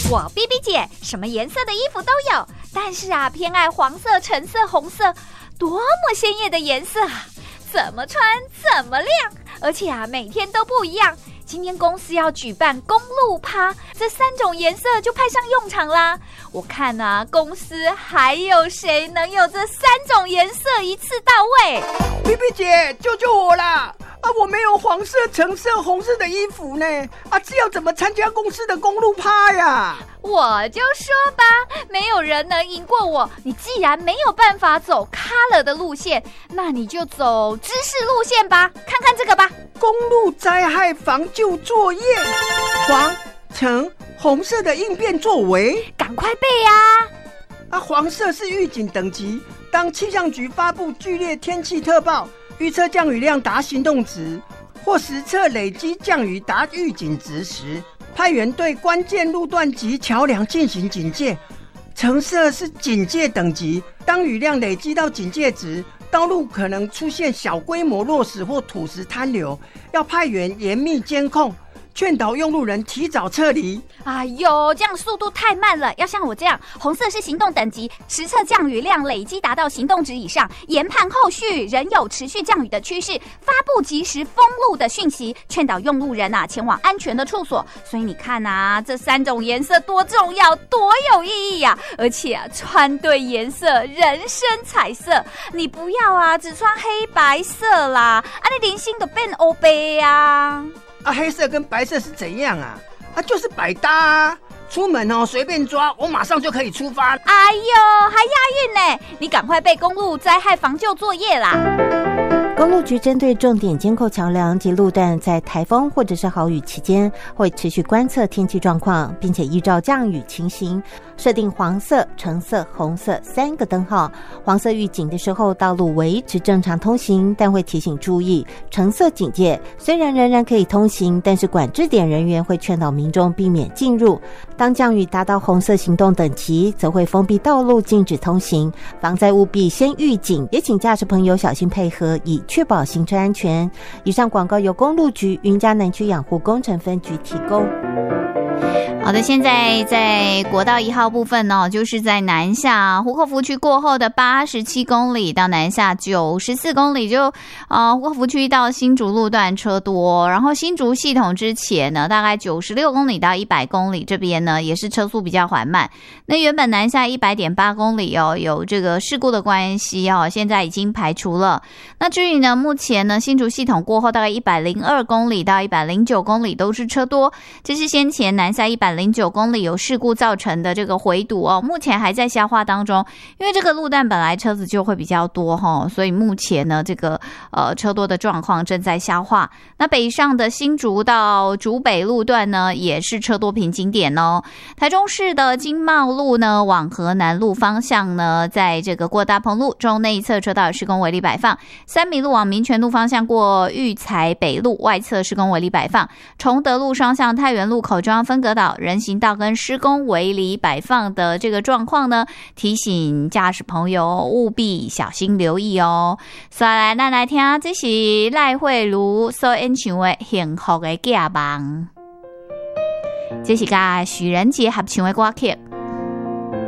我 BB 姐什么颜色的衣服都有，但是啊，偏爱黄色、橙色、红色，多么鲜艳的颜色啊！怎么穿怎么亮，而且啊，每天都不一样。今天公司要举办公路趴，这3种颜色就派上用场啦。我看啊，公司还有谁能有这3种颜色一次到位 ？BB 姐，救救我啦！我没有黄色、橙色、红色的衣服呢。这要怎么参加公司的公路趴呀？ 我就说吧，没有人能赢过我。你既然没有办法走 color 的路线，那你就走知识路线吧。看看这个吧， 公路灾害防救作业，黄、橙、红色的应变作为， 赶快背啊！ 黄色是预警等级，当气象局发布剧烈天气特报，预测降雨量达行动值，或实测累积降雨达预警值时，派员对关键路段及桥梁进行警戒。橙色是警戒等级，当雨量累积到警戒值，道路可能出现小规模落石或土石坍流，要派员严密监控，劝导用路人提早撤离。 哎呦，这样速度太慢了，要像我这样，红色是行动等级，实测降雨量累积达到行动值以上，研判后续仍有持续降雨的趋势，发布及时封路的讯息，劝导用路人前往安全的处所。所以你看啊，这3种颜色多重要，多有意义啊！而且穿对颜色，人生彩色。你不要只穿黑白色啦，你零星的变欧白啊！ 黑色跟白色是怎样啊？就是百搭啊！出门随便抓，我马上就可以出发。 哎呦，还押韵呢！你赶快背公路灾害防救作业啦！ 公路局针对重点监控桥梁及路段，在台风或者是豪雨期间，会持续观测天气状况，并且依照降雨情形，设定黄色、橙色、红色3个灯号。黄色预警的时候，道路维持正常通行，但会提醒注意；橙色警戒，虽然仍然可以通行，但是管制点人员会劝导民众避免进入。当降雨达到红色行动等级，则会封闭道路，禁止通行。防灾务必先预警，也请驾驶朋友小心配合，以确保行车安全。以上广告由公路局云嘉南区养护工程分局提供。 好的，现在在国道1号部分就是在南下湖口福区过后的87公里到南下94公里，就湖口福区到新竹路段车多，然后新竹系统之前呢，大概96公里到100公里这边呢也是车速比较缓慢。那原本南下100.8公里有这个事故的关系现在已经排除了。那至于呢，目前呢新竹系统过后大概102公里到109公里都是车多，这是先前南下109公里有事故造成的这个回堵目前还在消化当中，因为这个路段本来车子就会比较多所以目前呢这个车多的状况正在消化。那北上的新竹到竹北路段呢也是车多瓶颈点台中市的经贸路呢往河南路方向呢，在这个过大鹏路中内侧车道有施工围篱摆放，三民路往民权路方向过育才北路外侧施工围篱摆放，崇德路双向太原路口中央分隔岛人行道跟施工围篱摆放的这个状况呢，提醒驾驶朋友务必小心留意所以咱来听，这是赖慧茹所演唱的幸福的寄望，这是跟许仁杰合唱的歌曲。